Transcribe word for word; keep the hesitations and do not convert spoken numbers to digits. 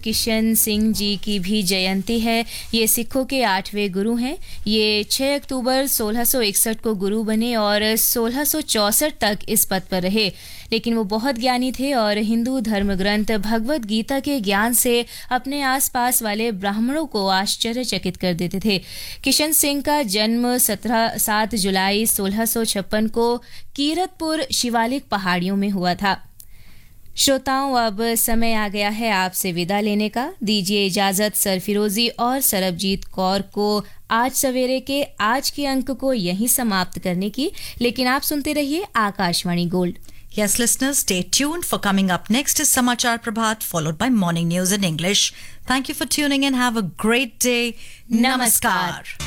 किशन सिंह जी की भी जयंती है। ये सिखों के आठवें गुरु हैं। ये छह अक्टूबर सोलह सौ इकसठ को गुरु बने और सोलह सौ चौसठ तक इस पद पर रहे। लेकिन वो बहुत ज्ञानी थे और हिंदू धर्म ग्रंथ भगवत गीता के ज्ञान से अपने आसपास वाले ब्राह्मणों को आश्चर्यचकित कर देते थे। किशन सिंह का जन्म सत्रह सात जुलाई सोलह सौ छप्पन को कीरतपुर शिवालिक पहाड़ियों में हुआ था। श्रोताओं, अब समय आ गया है आपसे विदा लेने का। दीजिए इजाजत सरफिरोजी और सरबजीत कौर को आज सवेरे के आज के अंक को यहीं समाप्त करने की, लेकिन आप सुनते रहिए Akashvani gold. Yes, listeners, stay tuned. For coming up next is Samachar Prabhat, followed by Morning News in English. Thank you for tuning in. Have a great day. Namaskar. Namaskar.